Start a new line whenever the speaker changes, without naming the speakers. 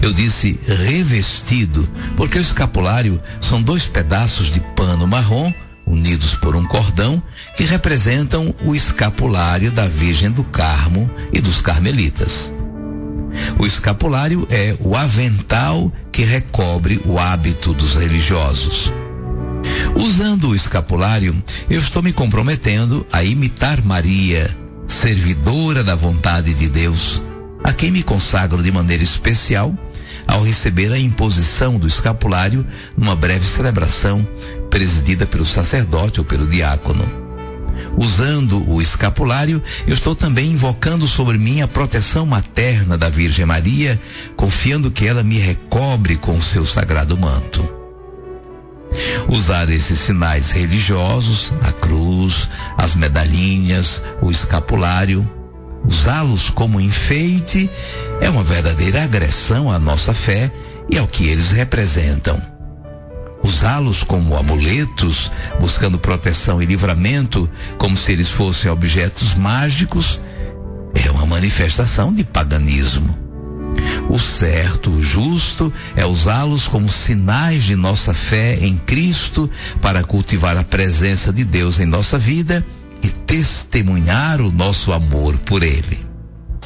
Eu disse revestido, porque o escapulário são 2 pedaços de pano marrom unidos por um cordão que representam o escapulário da Virgem do Carmo e dos Carmelitas. O escapulário é o avental que recobre o hábito dos religiosos. Usando o escapulário, eu estou me comprometendo a imitar Maria, servidora da vontade de Deus, a quem me consagro de maneira especial ao receber a imposição do escapulário numa breve celebração presidida pelo sacerdote ou pelo diácono. Usando o escapulário, eu estou também invocando sobre mim a proteção materna da Virgem Maria, confiando que ela me recobre com o seu sagrado manto. Usar esses sinais religiosos, a cruz, as medalhinhas, o escapulário, usá-los como enfeite é uma verdadeira agressão à nossa fé e ao que eles representam. Usá-los como amuletos, buscando proteção e livramento, como se eles fossem objetos mágicos, é uma manifestação de paganismo. O certo, o justo, é usá-los como sinais de nossa fé em Cristo para cultivar a presença de Deus em nossa vida e testemunhar o nosso amor por Ele.